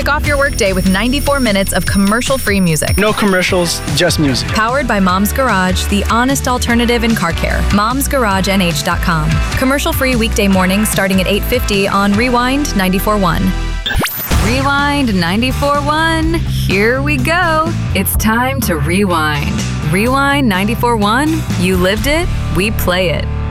Kick off your workday with 94 minutes of commercial-free music. No commercials, just music. Powered by Mom's Garage, the honest alternative in car care. Mom'sGarageNH.com. Commercial-free weekday mornings starting at 8:50 on Rewind 94.1. Rewind 94.1. Here we go. It's time to rewind. Rewind 94.1. You lived it, we play it.